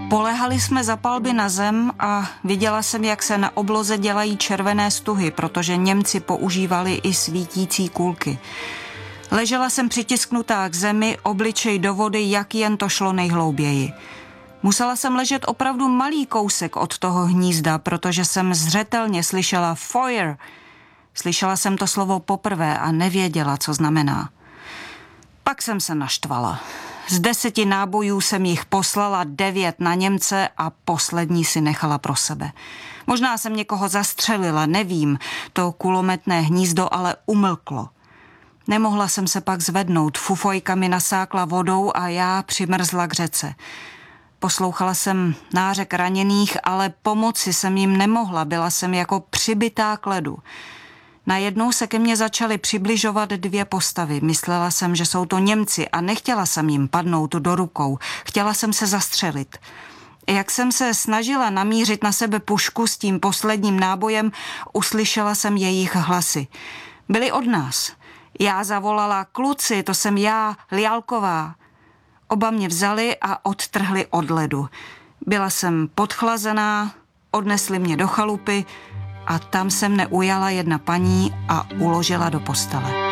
Polehali jsme za palby na zem a viděla jsem, jak se na obloze dělají červené stuhy, protože Němci používali i svítící kulky. Ležela jsem přitisknutá k zemi, obličej do vody, jak jen to šlo nejhlouběji. Musela jsem ležet opravdu malý kousek od toho hnízda, protože jsem zřetelně slyšela fire. Slyšela jsem to slovo poprvé a nevěděla, co znamená. Pak jsem se naštvala. Z 10 nábojů jsem jich poslala 9 na Němce a poslední si nechala pro sebe. Možná jsem někoho zastřelila, nevím, to kulometné hnízdo ale umlklo. Nemohla jsem se pak zvednout, fufojka mi nasákla vodou a já přimrzla k řece. Poslouchala jsem nářek raněných, ale pomoci jsem jim nemohla, byla jsem jako přibitá k ledu. Najednou se ke mně začaly přibližovat 2 postavy. Myslela jsem, že jsou to Němci a nechtěla jsem jim padnout do rukou. Chtěla jsem se zastřelit. Jak jsem se snažila namířit na sebe pušku s tím posledním nábojem, uslyšela jsem jejich hlasy. Byli od nás. Já zavolala: kluci, to jsem já, Lialková. Oba mě vzali a odtrhli od ledu. Byla jsem podchlazená, odnesli mě do chalupy a tam se mne ujala jedna paní a uložila do postele.